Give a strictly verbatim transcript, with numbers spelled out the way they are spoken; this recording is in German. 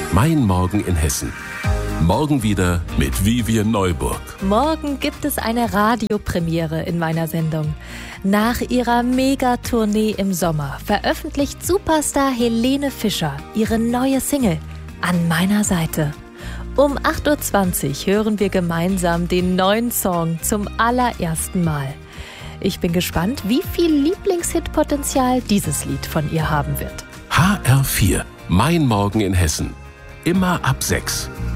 Mein Morgen in Hessen. Morgen wieder mit Vivian Neuburg. Morgen gibt es eine Radiopremiere in meiner Sendung. Nach ihrer Megatournee im Sommer veröffentlicht Superstar Helene Fischer ihre neue Single An meiner Seite. Um acht Uhr zwanzig hören wir gemeinsam den neuen Song zum allerersten Mal. Ich bin gespannt, wie viel Lieblingshit-Potenzial dieses Lied von ihr haben wird. H R vier. Mein Morgen in Hessen. Immer ab sechs.